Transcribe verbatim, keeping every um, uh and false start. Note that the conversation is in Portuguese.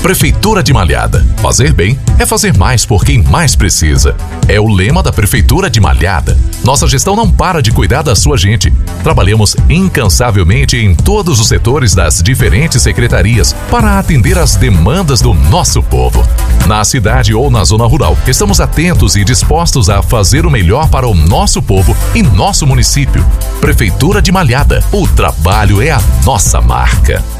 Prefeitura de Malhada. Fazer bem é fazer mais por quem mais precisa. É o lema da Prefeitura de Malhada. Nossa gestão não para de cuidar da sua gente. Trabalhamos incansavelmente em todos os setores das diferentes secretarias para atender às demandas do nosso povo. Na cidade ou na zona rural, estamos atentos e dispostos a fazer o melhor para o nosso povo e nosso município. Prefeitura de Malhada. O trabalho é a nossa marca.